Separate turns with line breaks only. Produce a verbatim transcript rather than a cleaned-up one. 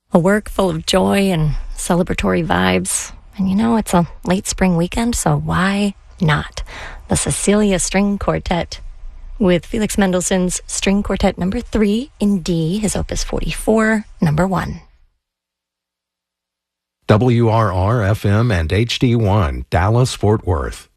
A work full of joy and celebratory vibes. And you know, it's a late spring weekend, so why not? The Cecilia String Quartet with Felix Mendelssohn's String Quartet number three in D, his opus forty-four, number one.
W R R F M and H D one, Dallas, Fort Worth.